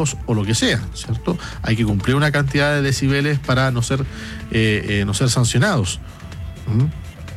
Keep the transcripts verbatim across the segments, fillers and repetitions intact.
lejos o lo que sea, ¿cierto? Hay que cumplir una cantidad de decibeles para no ser, eh, eh, no ser sancionados. ¿Mm?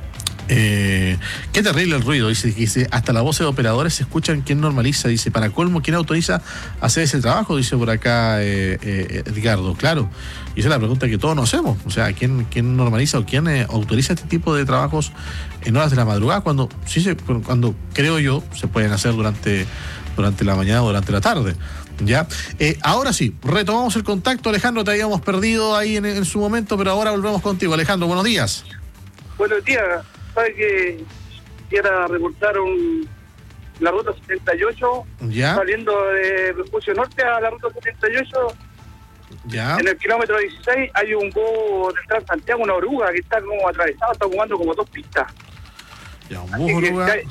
Eh, qué terrible el ruido, dice, dice, hasta las voces de operadores se escuchan. ¿Quién normaliza? Dice, para colmo, ¿quién autoriza hacer ese trabajo? Dice por acá eh, eh, Edgardo. Claro, y esa es la pregunta que todos nos hacemos, o sea, ¿quién, quién normaliza o quién eh, autoriza este tipo de trabajos en horas de la madrugada cuando, sí se, cuando creo yo, se pueden hacer durante, durante la mañana o durante la tarde? Ya, eh, ahora sí, retomamos el contacto. Alejandro, te habíamos perdido ahí en, en su momento, pero ahora volvemos contigo. Alejandro, buenos días. Buenos días. Sabe que quiera reportar un, la ruta setenta y ocho, ¿ya? Saliendo de Vespucio Norte a la ruta setenta y ocho, ¿ya? En el kilómetro dieciséis hay un bus del Transantiago, una oruga que está como atravesada, está ocupando como dos pistas. Ya, un bus oruga hay...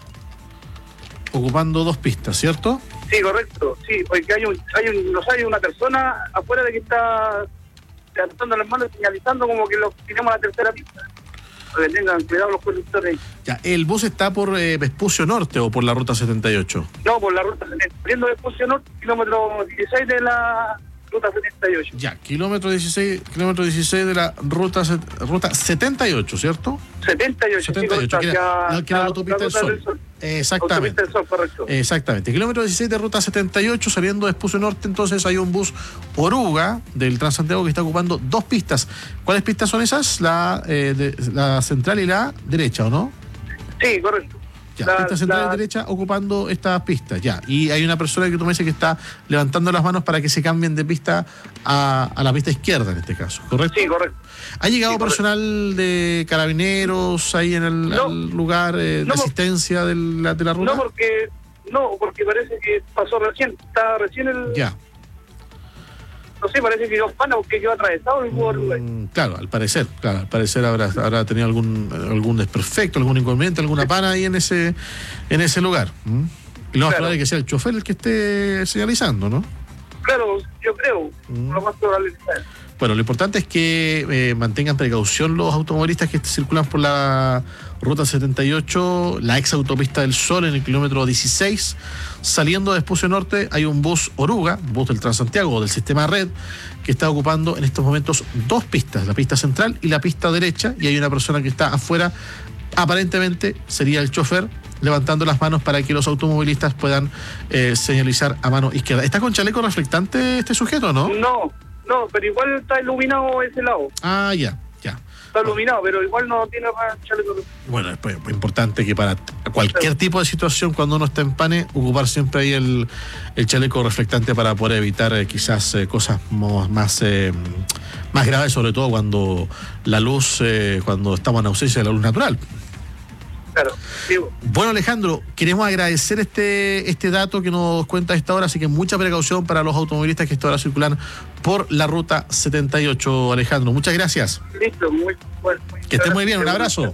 ocupando dos pistas, ¿cierto? Sí, correcto, sí, porque hay un, hay un, nos hay una persona afuera de que está levantando las manos, señalizando como que lo tenemos la tercera pista. Que tengan cuidado los conductores. Ya, ¿el bus está por eh, Vespucio Norte o por la ruta setenta y ocho? No, por la ruta setenta y ocho. Saliendo de Vespucio Norte, kilómetro dieciséis de la ruta setenta y ocho. Ya, kilómetro dieciséis, kilómetro dieciséis de la ruta, ruta setenta y ocho, ¿cierto? setenta y ocho, setenta y ocho, sí, que era, la, que era la autopista del Sol. del Sol. Exactamente. Autopista del Sol, correcto. Exactamente. Kilómetro dieciséis de ruta setenta y ocho, saliendo de Vespucio Norte, entonces hay un bus oruga del Transantiago que está ocupando dos pistas. ¿Cuáles pistas son esas? La, eh, de, la central y la derecha, ¿o no? Sí, correcto. Ya, la, pista central la... y derecha ocupando estas pistas, ya. Y hay una persona que tú me dices que está levantando las manos para que se cambien de pista a, a la pista izquierda en este caso, ¿correcto? Sí, correcto. ¿Ha llegado sí, personal correcto. de carabineros ahí en el no, lugar eh, de no, asistencia de la, de la ruta? No, porque no, porque parece que pasó recién, está recién el... Ya. No sé, parece que dos panas porque quedó atravesado el bus mm, Claro, al parecer, claro, al parecer habrá, habrá tenido algún algún desperfecto, algún inconveniente, alguna pana ahí en ese en ese lugar. ¿Mm? Y lo más probable es que sea el chofer el que esté señalizando, ¿no? Claro, yo creo, mm. lo más probable es que sea. Bueno, lo importante es que eh, mantengan precaución los automovilistas que circulan por la ruta setenta y ocho, la ex autopista del Sol en el kilómetro dieciséis. Saliendo de Vespucio Norte hay un bus oruga, bus del Transantiago o del sistema Red, que está ocupando en estos momentos dos pistas, la pista central y la pista derecha, y hay una persona que está afuera, aparentemente sería el chofer, levantando las manos para que los automovilistas puedan eh, señalizar a mano izquierda. ¿Está con chaleco reflectante este sujeto, no? No. No, pero igual está iluminado ese lado. Ah, ya, ya. Está iluminado, pero igual no tiene chaleco. Bueno, es pues, importante que para cualquier tipo de situación, cuando uno está en pane, ocupar siempre ahí el, el chaleco reflectante para poder evitar eh, quizás eh, cosas más, eh, más graves, sobre todo cuando la luz, eh, cuando estamos en ausencia de la luz natural. Claro, digo. Bueno, Alejandro, queremos agradecer este este dato que nos cuenta a esta hora, así que mucha precaución para los automovilistas que esta hora circulan por la ruta setenta y ocho, Alejandro. Muchas gracias. Listo, muy bueno. Muy que esté muy bien, un abrazo.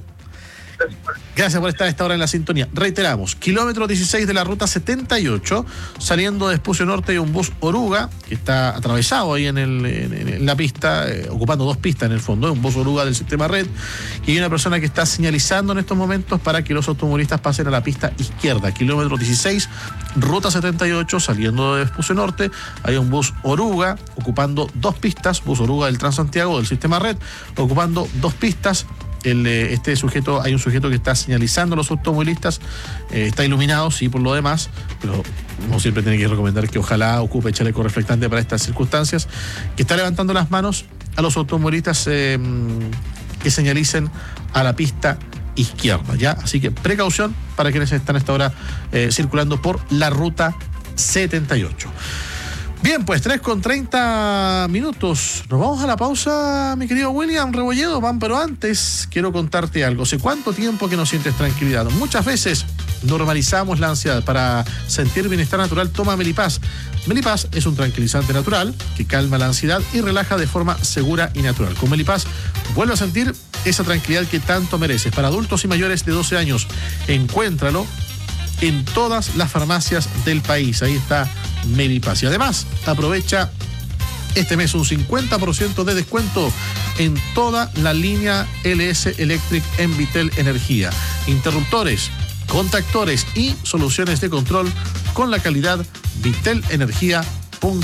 Gracias por estar a esta hora en la sintonía. Reiteramos, kilómetro dieciséis de la ruta setenta y ocho, saliendo de Vespucio Norte hay un bus oruga que está atravesado ahí en, el, en, en la pista, eh, ocupando dos pistas en el fondo, un bus oruga del sistema Red, y hay una persona que está señalizando en estos momentos para que los automovilistas pasen a la pista izquierda. Kilómetro dieciséis, ruta setenta y ocho, saliendo de Vespucio Norte, hay un bus oruga ocupando dos pistas, bus oruga del Transantiago del sistema Red, ocupando dos pistas. El, este sujeto, hay un sujeto que está señalizando a los automovilistas, eh, está iluminado, sí, por lo demás, pero uno siempre tiene que recomendar que ojalá ocupe chaleco reflectante para estas circunstancias, que está levantando las manos a los automovilistas eh, que señalicen a la pista izquierda, ¿ya? Así que precaución para quienes están a esta hora eh, circulando por la ruta setenta y ocho. Bien, pues tres con treinta minutos. Nos vamos a la pausa, mi querido William Rebolledo. Van, pero antes quiero contarte algo. ¿Hace cuánto tiempo que no sientes tranquilidad? Muchas veces normalizamos la ansiedad. Para sentir bienestar natural, toma Melipaz. Melipaz es un tranquilizante natural que calma la ansiedad y relaja de forma segura y natural. Con Melipaz vuelve a sentir esa tranquilidad que tanto mereces. Para adultos y mayores de doce años, encuéntralo en todas las farmacias del país. Ahí está Melipaz. Y además, aprovecha este mes un cincuenta por ciento de descuento en toda la línea L S Electric en Vitel Energía. Interruptores, contactores y soluciones de control con la calidad Vitel Energía